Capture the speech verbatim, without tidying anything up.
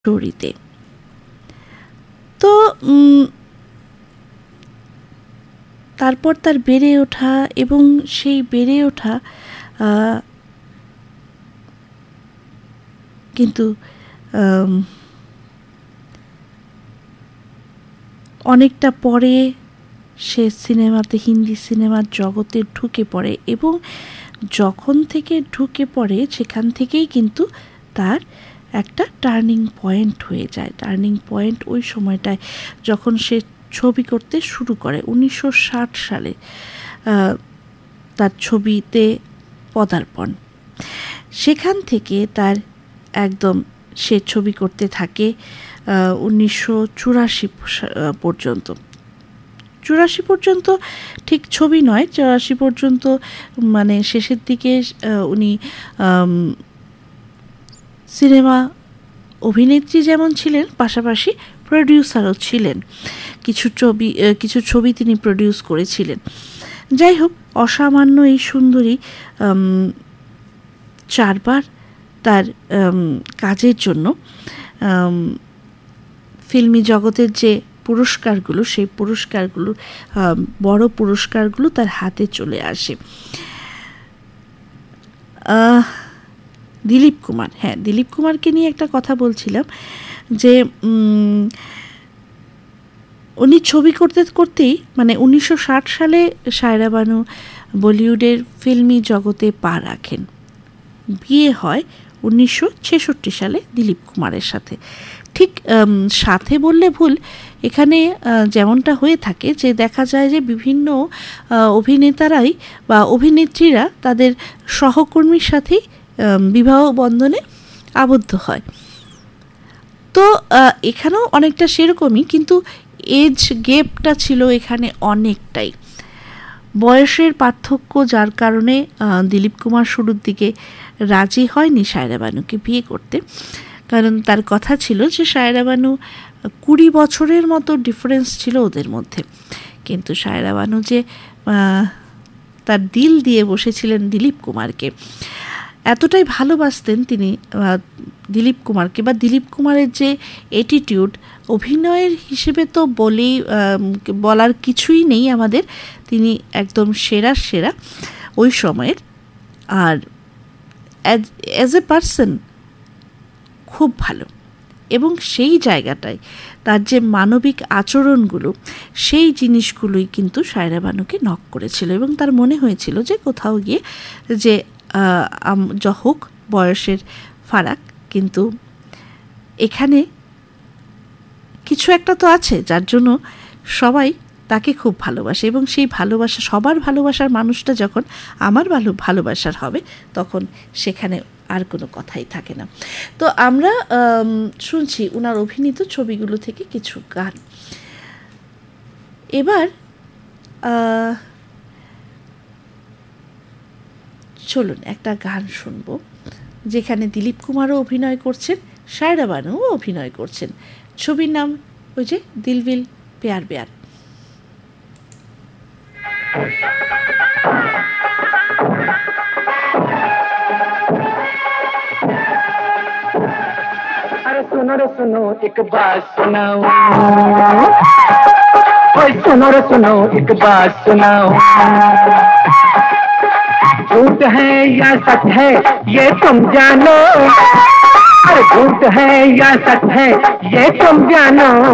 স্টোরিতে। তো উম, তারপর তার বেড়ে ওঠা এবং সেই বেড়ে ওঠা আহ, কিন্তু আম, অনেকটা পরে সে সিনেমাতে হিন্দি সিনেমার জগতে ঢুকে পড়ে এবং যখন থেকে ঢুকে পড়ে সেখান থেকেই কিন্তু তার একটা টার্নিং পয়েন্ট হয়ে যায়। টার্নিং পয়েন্ট ওই সময়টায় যখন সে ছবি করতে শুরু করে উনিশশো ষাট সালে তার ছবিতে পদার্পণ। সেখান থেকে তার একদম সে ছবি করতে থাকে উনিশশো চুরাশি পর্যন্ত। চুরাশি পর্যন্ত ঠিক ছবি নয়, চুরাশি পর্যন্ত মানে শেষের দিকে উনি সিনেমা অভিনেত্রী যেমন ছিলেন, পাশাপাশি প্রডিউসারও ছিলেন। কিছু ছবি কিছু ছবি তিনি প্রডিউস করেছিলেন। যাই হোক, অসামান্য এই সুন্দরী চারবার তার কাজের জন্য ফিল্মি জগতের যে পুরস্কারগুলো, সেই পুরস্কারগুলো বড় পুরস্কারগুলো তার হাতে চলে আসে। দিলীপ কুমার, হ্যাঁ দিলীপ কুমারকে নিয়ে একটা কথা বলছিলাম যে উনি ছবি করতে করতেই মানে উনিশশো ষাট সালে সায়রা বানু বলিউডের ফিল্মি জগতে পা রাখেন। বিয়ে হয় উনিশশো ছেষট্টি সালে দিলীপ কুমারের সাথে। ঠিক সাথে বললে ভুল, এখানে যেমনটা হয়ে থাকে যে দেখা যায় যে বিভিন্ন অভিনেতারাই বা অভিনেত্রীরা তাদের সহকর্মীর সাথেই বিবাহ বন্ধনে আবদ্ধ হয়। তো এখানেও অনেকটা সেরকমই, কিন্তু এজ গ্যাপটা ছিল এখানে অনেকটাই, বয়সের পার্থক্য, যার কারণে দিলীপ কুমার শুরুর দিকে রাজি হয়নি সায়রা বানুকে বিয়ে করতে। কারণ তার কথা ছিল যে সায়রা বানু কুড়ি বছরের মতো ডিফারেন্স ছিল ওদের মধ্যে। কিন্তু সায়রা বানু যে তার দিল দিয়ে বসেছিলেন দিলীপ কুমারকে, এতটাই ভালোবাসতেন তিনি দিলীপ কুমারকে, বা দিলীপ কুমারের যে অ্যাটিটিউড অভিনয়ের হিসেবে তো বলেই বলার কিছুই নেই আমাদের, তিনি একদম সেরা সেরা ওই সময়ের। আর অ্যাজ এ পার্সন খুব ভালো, এবং সেই জায়গাটায় তার যে মানবিক আচরণগুলো, সেই জিনিসগুলোই কিন্তু সায়রা বানুকে নক করেছিল এবং তার মনে হয়েছিল যে কোথাও গিয়ে যে যা হোক বয়সের ফারাক, কিন্তু এখানে কিছু একটা তো আছে যার জন্য সবাই তাকে খুব ভালোবাসে, এবং সেই ভালোবাসা, সবার ভালোবাসার মানুষটা যখন আমার ভালো ভালোবাসার হবে, তখন সেখানে আর কোনো কথাই থাকে না। তো আমরা শুনছি ওনার অভিনীত ছবিগুলো থেকে কিছু গান। এবার চলুন একটা গান শুনবো যেখানে দিলীপ কুমারও অভিনয় করছেন, সায়রা বানুও অভিনয় করছেন। ছবির নাম ওই যে দিল ভিল প্যার প্যার। अरे सुनो रे सुनो एक बात सुनाओ, ओए सुनो रे सुनो एक बात सुनाओ, झूठ है या सच है ये तुम जानो, अरे झूठ है या सच है ये तुम जानो।